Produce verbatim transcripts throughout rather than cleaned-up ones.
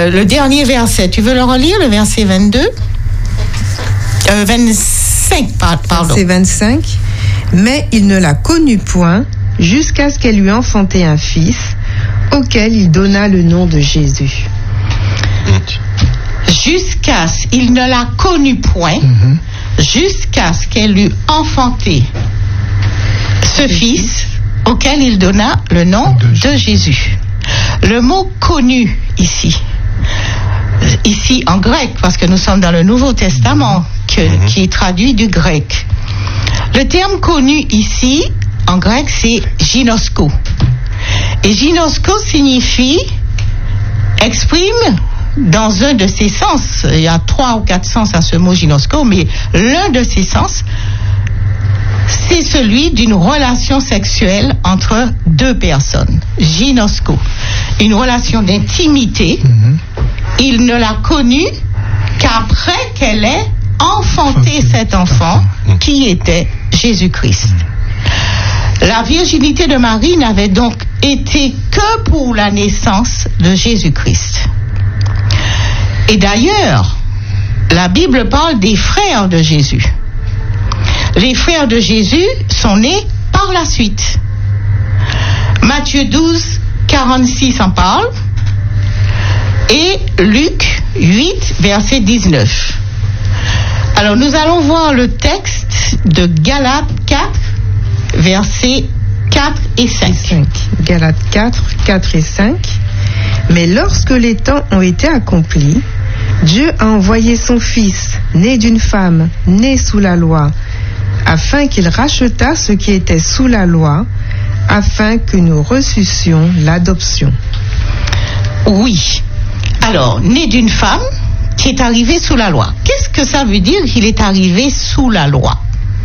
euh, le dernier verset. Tu veux le relire, le verset vingt-deux euh, vingt-cinq, pardon. Verset vingt-cinq. Mais il ne la connut point jusqu'à ce qu'elle lui enfantait un fils, auquel il donna le nom de Jésus. Jusqu'à ce qu'il ne la connut point, mm-hmm. jusqu'à ce qu'elle eût enfanté ce fils, auquel il donna le nom de Jésus. Le mot connu ici, ici en grec, parce que nous sommes dans le Nouveau Testament, que, mm-hmm. qui est traduit du grec. Le terme connu ici, en grec, c'est ginosko. Et ginosko signifie, exprime dans un de ses sens, il y a trois ou quatre sens à ce mot ginosko, mais l'un de ses sens, c'est celui d'une relation sexuelle entre deux personnes. Ginosko. Une relation d'intimité. Mm-hmm. Il ne l'a connue qu'après qu'elle ait enfanté cet enfant qui était Jésus-Christ. La virginité de Marie n'avait donc été que pour la naissance de Jésus-Christ. Et d'ailleurs, la Bible parle des frères de Jésus. Les frères de Jésus sont nés par la suite. Matthieu douze, quarante-six en parle. Et Luc huit, verset dix-neuf. Alors, nous allons voir le texte de Galates quatre, versets quatre et cinq. Galates quatre, quatre et cinq. Mais lorsque les temps ont été accomplis, Dieu a envoyé son Fils, né d'une femme, né sous la loi, afin qu'il rachetât ce qui était sous la loi, afin que nous reçussions l'adoption. Oui. Alors, né d'une femme qui est arrivée sous la loi. Qu'est-ce que ça veut dire qu'il est arrivé sous la loi?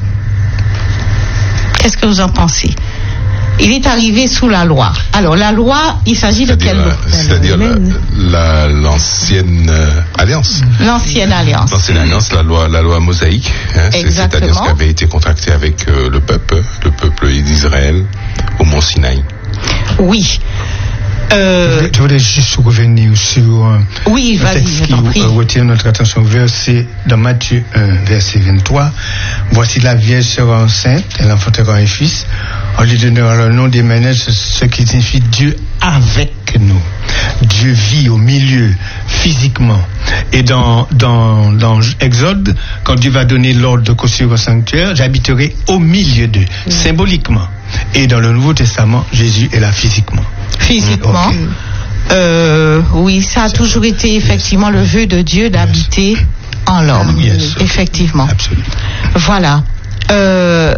Qu'est-ce que vous en pensez? Il est arrivé sous la loi. Alors, la loi, il s'agit de quelle loi? C'est-à-dire la, la, l'ancienne euh, alliance. L'ancienne alliance. L'ancienne alliance, la loi, la loi mosaïque. Hein, c'est cette alliance qui avait été contractée avec euh, le peuple, le peuple d'Israël, au mont Sinaï. Oui. Euh... Je voulais juste revenir sur euh, oui, un texte qui euh, retient notre attention, verset dans Matthieu un, verset vingt-trois. Voici la Vierge sera enceinte, elle enfantera un fils, on lui donnera le nom d'Emmanuel, ce qui signifie Dieu avec nous. Dieu vit au milieu, physiquement. Et dans, dans, dans Exode, quand Dieu va donner l'ordre de construire un sanctuaire, j'habiterai au milieu d'eux, mmh. symboliquement. Et dans le Nouveau Testament, Jésus est là physiquement. Physiquement. Okay. Euh, oui, ça a toujours été effectivement le vœu de Dieu d'habiter yes. en l'homme. Yes. Effectivement. Absolument. Voilà. Euh,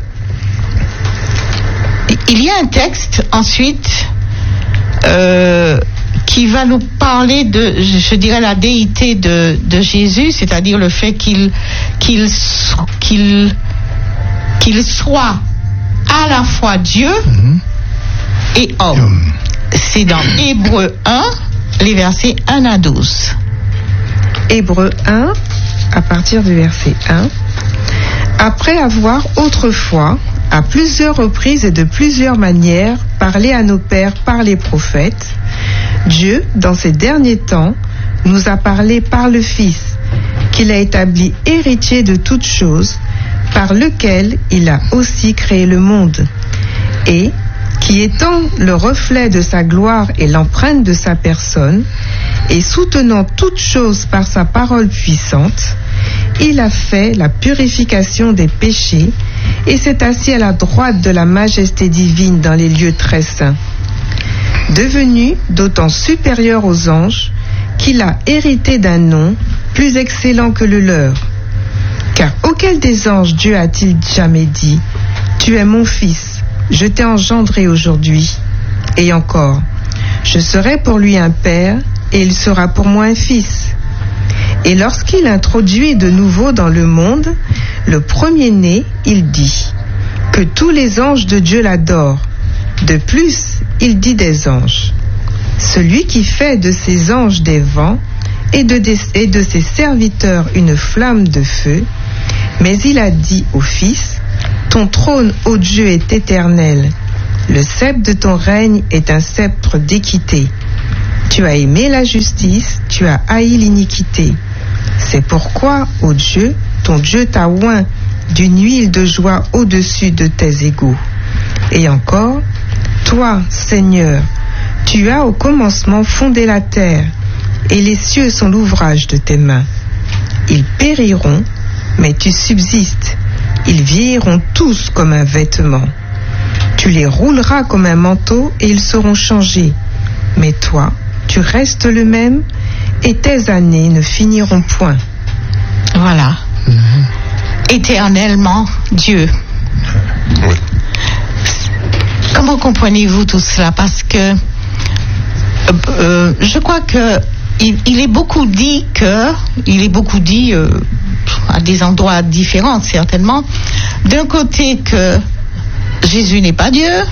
il y a un texte ensuite euh, qui va nous parler de, je dirais, la déité de, de Jésus, c'est-à-dire le fait qu'il, qu'il, qu'il, qu'il soit à la fois Dieu mm-hmm. et homme. Mm. C'est dans Hébreux un, les versets un à douze. Hébreux un, à partir du verset un. Après avoir autrefois, à plusieurs reprises et de plusieurs manières, parlé à nos pères par les prophètes, Dieu, dans ces derniers temps, nous a parlé par le Fils, qu'il a établi héritier de toutes choses, par lequel il a aussi créé le monde, et qui étant le reflet de sa gloire et l'empreinte de sa personne, et soutenant toutes choses par sa parole puissante, il a fait la purification des péchés et s'est assis à la droite de la majesté divine dans les lieux très saints. Devenu d'autant supérieur aux anges qu'il a hérité d'un nom plus excellent que le leur. Car auquel des anges Dieu a-t-il jamais dit « Tu es mon fils, je t'ai engendré aujourd'hui » et encore « Je serai pour lui un père et il sera pour moi un fils » Et lorsqu'il introduit de nouveau dans le monde le premier-né, il dit que tous les anges de Dieu l'adorent. De plus, il dit des anges. Celui qui fait de ses anges des vents et de, des, et de ses serviteurs une flamme de feu, mais il a dit au Fils, ton trône, ô Dieu, est éternel. Le sceptre de ton règne est un sceptre d'équité. Tu as aimé la justice, tu as haï l'iniquité. C'est pourquoi, ô Dieu, ton Dieu t'a oint d'une huile de joie au-dessus de tes égaux. Et encore, toi, Seigneur, tu as au commencement fondé la terre, et les cieux sont l'ouvrage de tes mains. Ils périront, mais tu subsistes. Ils vieilliront tous comme un vêtement. Tu les rouleras comme un manteau, et ils seront changés. Mais toi, tu restes le même, et tes années ne finiront point. Voilà. Mm-hmm. Éternellement Dieu. Oui. Comment comprenez-vous tout cela? Parce que euh, je crois que il, il est beaucoup dit que, il est beaucoup dit euh, à des endroits différents certainement. D'un côté que Jésus n'est pas Dieu.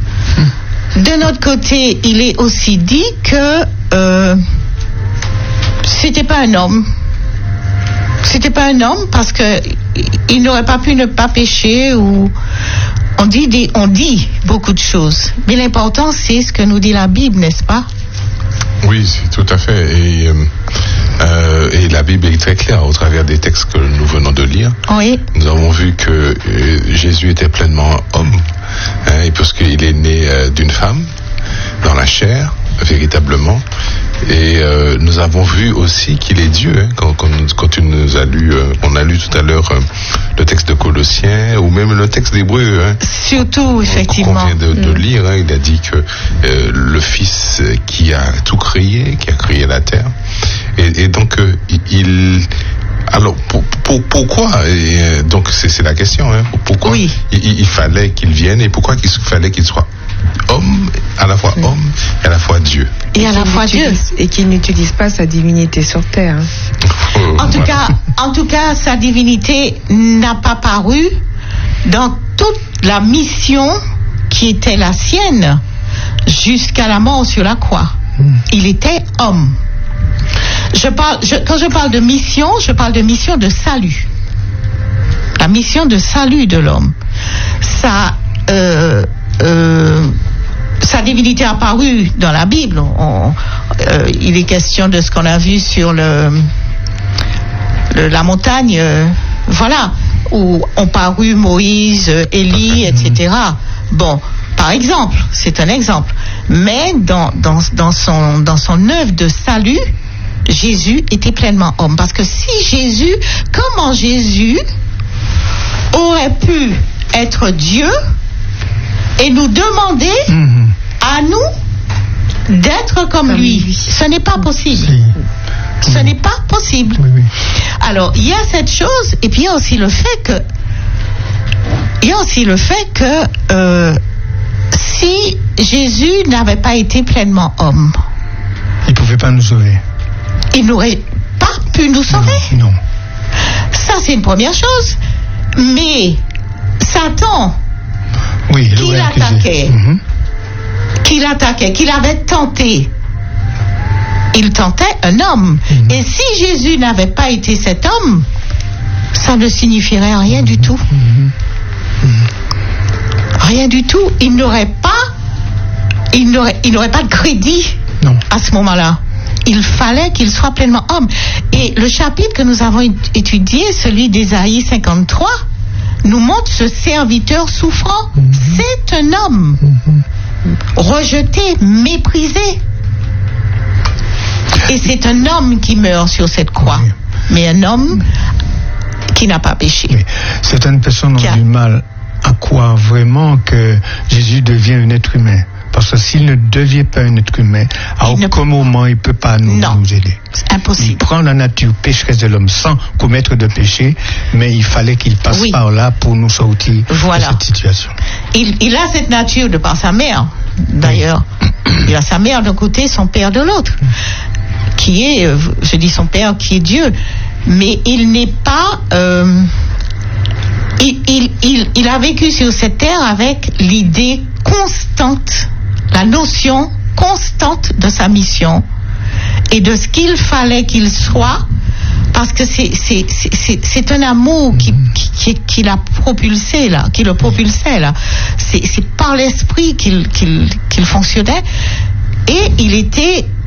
D'un autre côté, il est aussi dit que euh, c'était pas un homme. C'était pas un homme parce que il n'aurait pas pu ne pas pécher ou on dit des, on dit beaucoup de choses. Mais l'important c'est ce que nous dit la Bible, n'est-ce pas? Oui, c'est tout à fait. Et, euh, et la Bible est très claire au travers des textes que nous venons de lire. Oui. Nous avons vu que euh, Jésus était pleinement homme, hein, et parce qu'il est né euh, d'une femme, dans la chair, véritablement. Et euh, nous avons vu aussi qu'il est Dieu, hein, quand, quand, quand tu nous as lu, euh, on a lu tout à l'heure euh, le texte de Colossiens ou même le texte d'Hébreux. Hein, Surtout, effectivement. Qu'on vient de, de mmh. lire, hein, il a dit que euh, le Fils qui a tout créé, qui a créé la terre, et, et donc euh, il... Alors, pour, pour, pourquoi et, donc c'est, c'est la question, hein, pourquoi oui. il, il fallait qu'il vienne et pourquoi il fallait qu'il soit homme, à la fois oui. homme et à la fois Dieu. Et, et à la fois Dieu. Et qu'il n'utilise pas sa divinité sur terre. Hein. Oh, en, tout voilà. cas, en tout cas, sa divinité n'a pas paru dans toute la mission qui était la sienne jusqu'à la mort sur la croix. Mm. Il était homme. Je parle, je, quand je parle de mission, je parle de mission de salut. La mission de salut de l'homme. Ça... Euh, Euh, sa divinité apparue dans la Bible. On, euh, il est question de ce qu'on a vu sur le, le la montagne, euh, voilà, où ont paru Moïse, Élie, et cetera. Bon, par exemple, c'est un exemple. Mais dans dans dans son dans son œuvre de salut, Jésus était pleinement homme. Parce que si Jésus, comment Jésus aurait pu être Dieu et nous demander mmh. à nous d'être comme, comme lui. lui. Ce n'est pas possible. Si. Ce mmh. n'est pas possible. Oui, oui. Alors, il y a cette chose, et puis il y a aussi le fait que, il y a aussi le fait que euh, si Jésus n'avait pas été pleinement homme, il ne pouvait pas nous sauver. Il n'aurait pas pu nous sauver. Non. non. Ça, c'est une première chose. Mais Satan, oui, qui l'attaquait, mm-hmm. qui l'attaquait, qui l'avait tenté. Il tentait un homme. Mm-hmm. Et si Jésus n'avait pas été cet homme, ça ne signifierait rien mm-hmm. du tout. Mm-hmm. Rien du tout. Il n'aurait pas, il n'aurait, il n'aurait pas de crédit non. à ce moment-là. Il fallait qu'il soit pleinement homme. Et le chapitre que nous avons étudié, celui d'Ésaïe cinquante-trois, nous montre ce serviteur souffrant. Mm-hmm. C'est un homme mm-hmm. rejeté, méprisé. Et c'est un homme qui meurt sur cette croix. Oui. Mais un homme qui n'a pas péché. Oui. Certaines personnes ont a... du mal à croire vraiment que Jésus devient un être humain. Parce que s'il ne devient pas un être humain, à il aucun ne... moment il ne peut pas nous, nous aider. C'est impossible. Il prend la nature pécheresse de l'homme sans commettre de péché, mais il fallait qu'il passe oui. par là pour nous sortir voilà. de cette situation. Il, il a cette nature de par sa mère, d'ailleurs. Oui. Il a sa mère d'un côté, son père de l'autre. Qui est, je dis son père, qui est Dieu. Mais il n'est pas... Euh, il, il, il, il a vécu sur cette terre avec l'idée constante, la notion constante de sa mission et de ce qu'il fallait qu'il soit, parce que c'est, c'est, c'est, c'est un amour qui, qui, qui l'a propulsé là, qui le propulsait là. C'est, c'est par l'esprit qu'il, qu'il, qu'il fonctionnait, et il était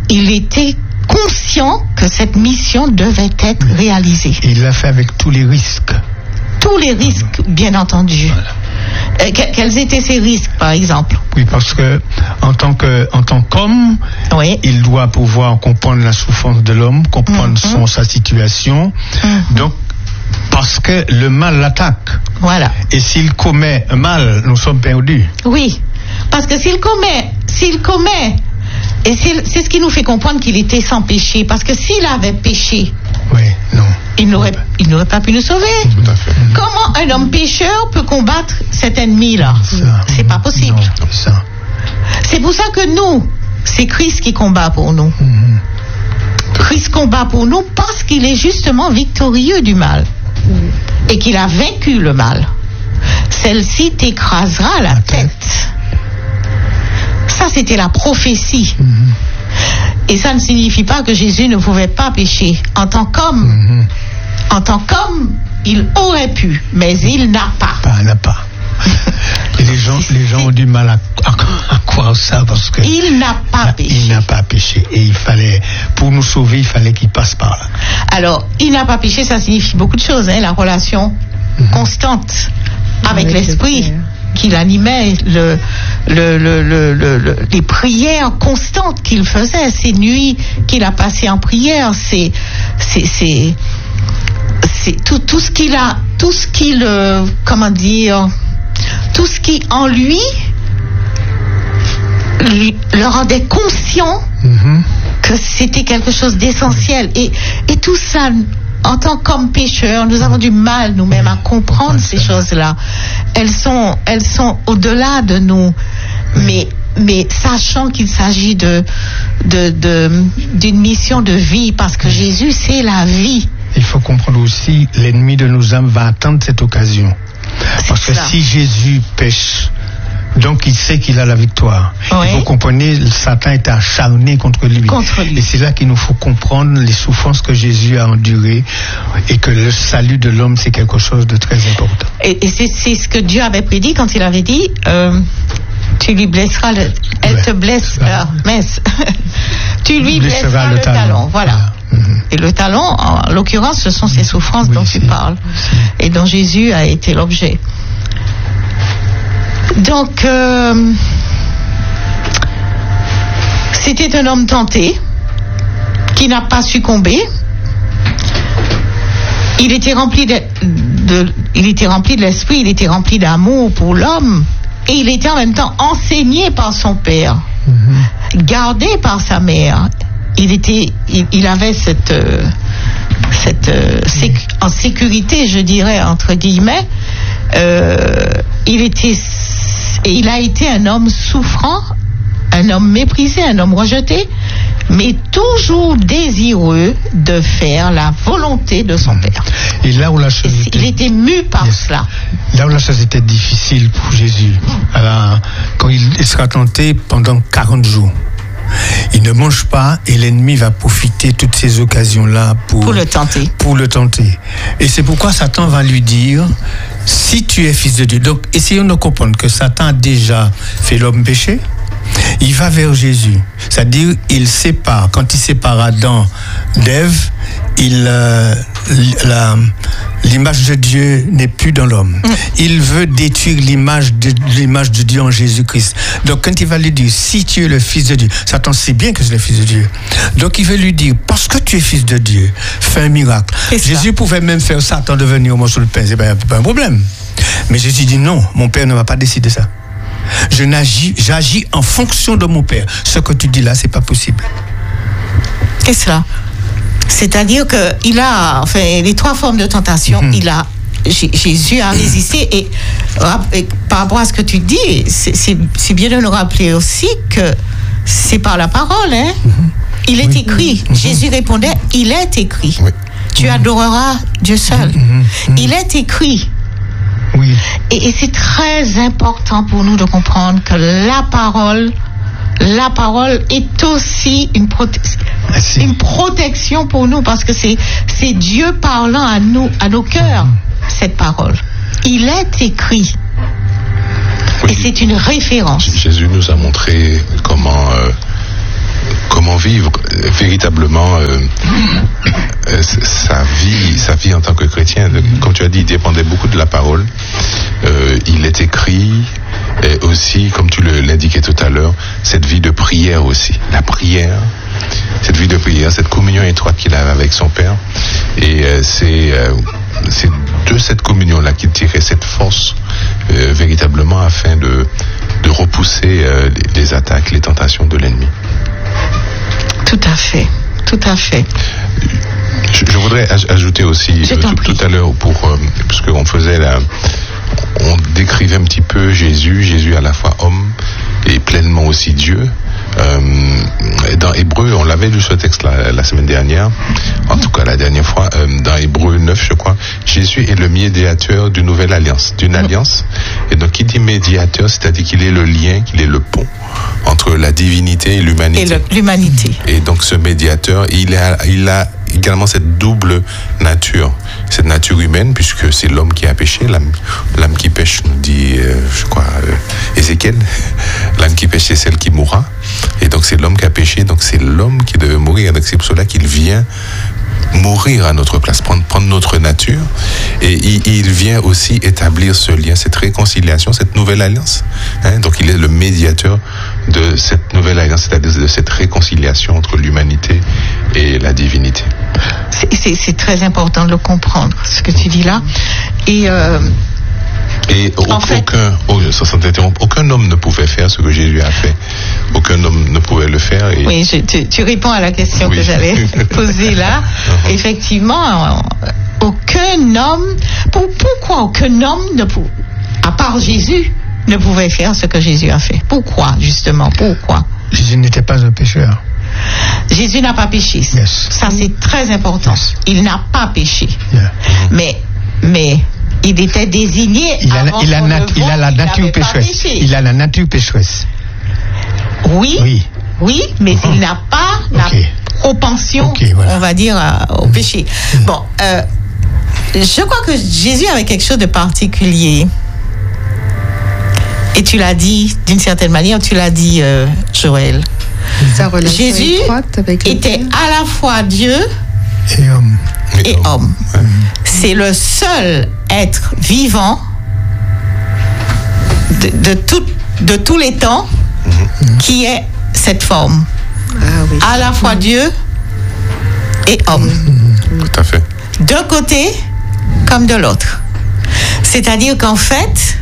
il était conscient que cette mission devait être réalisée. Et il l'a fait avec tous les risques. Tous les risques, bien entendu. Voilà. Euh, que, quels étaient ces risques, par exemple? Oui, parce que en tant que en tant qu'homme, oui. il doit pouvoir comprendre la souffrance de l'homme, comprendre mm-hmm. son sa situation. Mm-hmm. Donc, parce que le mal l'attaque. Voilà. Et s'il commet un mal, nous sommes perdus. Oui, parce que s'il commet, s'il commet, et c'est, c'est ce qui nous fait comprendre qu'il était sans péché, parce que s'il avait péché, oui, non. Il n'aurait, il n'aurait pas pu nous sauver. Tout à fait. Comment un homme pécheur peut combattre cet ennemi-là? Ça. C'est pas possible. Non, ça. C'est pour ça que nous, c'est Christ qui combat pour nous. Mm-hmm. Christ combat pour nous parce qu'il est justement victorieux du mal. Mm-hmm. Et qu'il a vaincu le mal. Celle-ci t'écrasera la tête. Ça, c'était la prophétie. Mm-hmm. Et ça ne signifie pas que Jésus ne pouvait pas pécher. En tant qu'homme, mm-hmm. en tant qu'homme, il aurait pu, mais il n'a pas. Pas, il n'a pas. Et les gens, les gens ont du mal à, à, à croire ça parce que il n'a pas péché. Il n'a pas péché. Et il fallait, pour nous sauver, il fallait qu'il passe par là. Alors, il n'a pas péché, ça signifie beaucoup de choses, hein, la relation mm-hmm. constante avec, avec l'esprit qui l'animait, le, le, le, le, le, le, les prières constantes qu'il faisait, ces nuits qu'il a passées en prière, c'est, c'est, c'est, c'est tout, tout ce qu'il a, tout ce qu'il, euh, comment dire, tout ce qui en lui, lui le rendait conscient mm-hmm. que c'était quelque chose d'essentiel. Et, et tout ça, en tant qu'homme pécheur, nous avons du mal nous-mêmes à comprendre ces choses-là. Elles sont, elles sont au-delà de nous. Mais, mais sachant qu'il s'agit de, de, de, d'une mission de vie, parce que Jésus, c'est la vie. Il faut comprendre aussi, l'ennemi de nos âmes va attendre cette occasion. Parce que si Jésus pêche, donc il sait qu'il a la victoire. Oui. Et vous comprenez, Satan est acharné contre lui. contre lui. Et c'est là qu'il nous faut comprendre les souffrances que Jésus a endurées et que le salut de l'homme, c'est quelque chose de très important. Et, et c'est, c'est ce que Dieu avait prédit quand il avait dit, euh, tu lui blesseras le... Elle ouais. te blesse... Ah, mince. tu lui blesseras, blesseras le, le talon. talon. Voilà. voilà. Mm-hmm. Et le talon, en l'occurrence, ce sont ces souffrances oui, dont tu parles. C'est... Et dont Jésus a été l'objet. Donc, euh, c'était un homme tenté, qui n'a pas succombé. Il était rempli de, de, il était rempli de l'esprit, il était rempli d'amour pour l'homme, et il était en même temps enseigné par son père, mm-hmm. gardé par sa mère. Il était, il, il avait cette, euh, cette euh, sécu, en sécurité, je dirais entre guillemets. Euh, il était, et il a été un homme souffrant, un homme méprisé, un homme rejeté, mais toujours désireux de faire la volonté de son père. Et là où la chose il était, était mu par yes. cela. Là où la chose était difficile pour Jésus, alors, quand il sera tenté pendant quarante jours. Il ne mange pas et l'ennemi va profiter de toutes ces occasions-là pour, pour le tenter. Pour le tenter. Et c'est pourquoi Satan va lui dire, si tu es fils de Dieu. Donc, essayons de comprendre que Satan a déjà fait l'homme péché. Il va vers Jésus. C'est-à-dire, il sépare. Quand il sépare Adam d'Ève, il, euh, la, l'image de Dieu n'est plus dans l'homme. Mm. Il veut détruire l'image de, l'image de Dieu en Jésus-Christ. Donc, quand il va lui dire, si tu es le Fils de Dieu, Satan sait bien que c'est le Fils de Dieu. Donc, il veut lui dire, parce que tu es Fils de Dieu, fais un miracle. C'est Jésus ça. Pouvait même faire Satan devenir au morceau de pain. C'est pas, pas un problème. Mais Jésus dit, non, mon Père ne va pas décider ça. Je n'agis, j'agis en fonction de mon Père. Ce que tu dis là, c'est pas possible. Qu'est-ce cela? C'est-à-dire que il a, enfin, les trois formes de tentation, mm-hmm. il a, J- Jésus a résisté et, et par rapport à ce que tu dis, c'est, c'est, c'est bien de nous rappeler aussi que c'est par la parole, hein. Mm-hmm. Il est oui. écrit. Mm-hmm. Jésus répondait, il est écrit. Oui. Tu mm-hmm. adoreras Dieu seul. Mm-hmm. Il est écrit. Oui. Et, et c'est très important pour nous de comprendre que la parole, la parole est aussi une, prote- une protection pour nous, parce que c'est, c'est Dieu parlant à nous, à nos cœurs, mmh. cette parole. Il est écrit. Oui. Et c'est une référence. Jésus nous a montré comment euh, comment vivre euh, véritablement euh, euh, sa vie, sa vie en tant que chrétien. Comme tu as dit, il dépendait beaucoup de la parole. Euh, il est écrit, et aussi, comme tu le, l'indiquais tout à l'heure, cette vie de prière aussi. La prière, cette vie de prière, cette communion étroite qu'il a avec son Père. Et euh, c'est, euh, c'est de cette communion-là qu'il tirait cette force euh, véritablement afin de, de repousser euh, les, les attaques, les tentations de l'ennemi. Tout à fait, tout à fait. Je, je voudrais aj- ajouter aussi euh, tout, tout à l'heure, pour, euh, parce qu'on faisait la... On décrivait un petit peu Jésus, Jésus à la fois homme et pleinement aussi Dieu. Euh, dans Hébreu, on l'avait lu ce texte la, la semaine dernière, en tout cas la dernière fois, euh, dans Hébreu neuf, je crois, Jésus est le médiateur d'une nouvelle alliance, d'une alliance. Et donc, qui dit médiateur, c'est-à-dire qu'il est le lien, qu'il est le pont entre la divinité et l'humanité. Et le, l'humanité. Et donc, ce médiateur, il a, il a également cette double nature, cette nature humaine, puisque c'est l'homme qui a péché, l'âme, l'âme qui pêche, nous dit, euh, je crois, euh, Ézéchiel, l'âme qui pêche, c'est celle qui mourra. Et donc, c'est l'homme qui a péché, donc c'est l'homme qui devait mourir. Donc, c'est pour cela qu'il vient mourir à notre place, prendre, prendre notre nature, et il, il vient aussi établir ce lien, cette réconciliation, cette nouvelle alliance. Hein? Donc il est le médiateur de cette nouvelle alliance, c'est-à-dire de cette réconciliation entre l'humanité et la divinité. C'est, c'est, c'est très important de le comprendre, ce que tu dis là. Et euh, Et au, en fait, aucun, oh, ça s'interrompt, aucun homme ne pouvait faire ce que Jésus a fait. Aucun homme ne pouvait le faire. Et... Oui, je, tu, tu réponds à la question oui. que j'allais poser là. Uh-huh. Effectivement, aucun homme. Pour, pourquoi aucun homme, ne pou, à part Jésus, ne pouvait faire ce que Jésus a fait? Pourquoi, justement? Pourquoi? Jésus n'était pas un pécheur. Jésus n'a pas péché. Yes. Ça, c'est très important. Yes. Il n'a pas péché. Yeah. Mais, mais, il était désigné. Il a, avant il a, nat, il a la il nature pécheresse. Il a la nature pécheresse. Oui. Oui. Oui, mais uh-huh. il n'a pas okay. la propension, okay, voilà. on va dire, à, au péché. Mmh. Bon, euh, je crois que Jésus avait quelque chose de particulier. Et tu l'as dit, d'une certaine manière, tu l'as dit, euh, Joël. Sa relation Jésus avec était à la fois Dieu et homme. Et, et homme. homme. Mmh. C'est le seul être vivant de, de, tout, de tous les temps mmh. qui est cette forme. Ah, oui. À la fois mmh. Dieu et homme. Mmh. Tout à fait. D'un côté comme de l'autre. C'est-à-dire qu'en fait,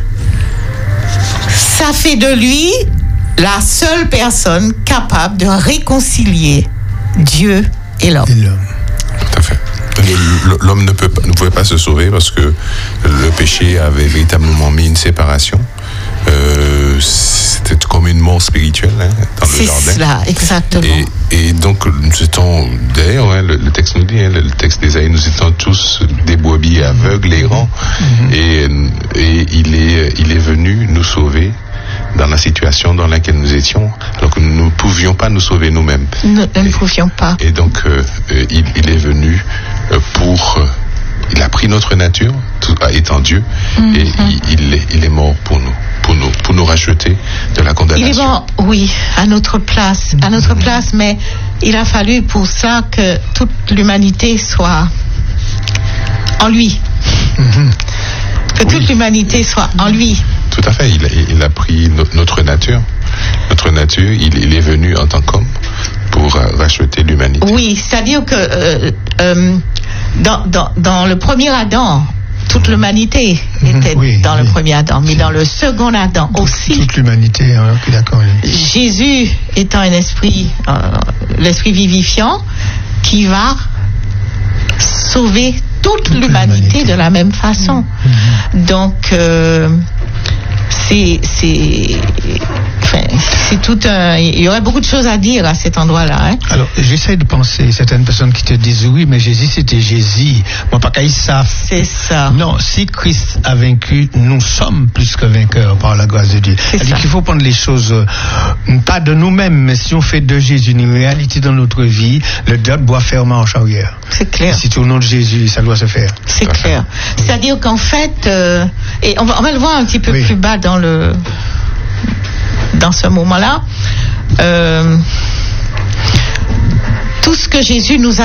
ça fait de lui la seule personne capable de réconcilier Dieu et l'homme. Et l'homme. Tout à fait. L'homme ne, peut pas, ne pouvait pas se sauver parce que le péché avait véritablement mis une séparation. Euh, c'était comme une mort spirituelle hein, dans c'est le jardin. C'est cela, exactement. Et, et donc, nous étions, d'ailleurs, hein, le, le texte nous dit, hein, le, le texte d'Ésaïe, nous étions tous des brebis aveugles, errants, mm-hmm. et, et il, est, il est venu nous sauver dans la situation dans laquelle nous étions, alors que nous ne pouvions pas nous sauver nous-mêmes. Nous ne et, pouvions pas. Et donc, euh, il, il est venu pour... Euh, il a pris notre nature, tout, étant Dieu, mm-hmm. et il, il, est, il est mort pour nous, pour nous, pour nous racheter de la condamnation. Il est mort, oui, à notre place, à notre mm-hmm. place, mais il a fallu pour ça que toute l'humanité soit en lui. Mm-hmm. Que oui. toute l'humanité soit en lui. Tout à fait, il a, il a pris no, notre nature, notre nature, il, il est venu en tant qu'homme pour euh, racheter l'humanité. Oui, c'est-à-dire que euh, euh, dans, dans, dans le premier Adam, toute l'humanité mmh, était oui, dans oui. le premier Adam, mais dans le second Adam aussi. Toute l'humanité, hein, d'accord. Jésus étant un esprit, euh, l'esprit vivifiant, qui va sauver toute, toute l'humanité, l'humanité de la même façon. Mmh. Donc, euh, c'est, c'est, enfin, c'est tout un. Il y aurait beaucoup de choses à dire à cet endroit-là. Hein. Alors, j'essaie de penser, certaines personnes qui te disent oui, mais Jésus, c'était Jésus. Moi, pas qu'ils savent. C'est ça. Non, si Christ a vaincu, nous sommes plus que vainqueurs par la grâce de Dieu. C'est-à-dire qu'il faut prendre les choses, euh, pas de nous-mêmes, mais si on fait de Jésus une réalité dans notre vie, le diable doit faire marche arrière. C'est clair. Et c'est au nom de Jésus, ça doit se faire. C'est clair. C'est-à-dire qu'en fait, euh, et on va, on va le voir un petit peu oui. plus bas dans le, dans ce moment-là. Euh, tout ce que Jésus nous a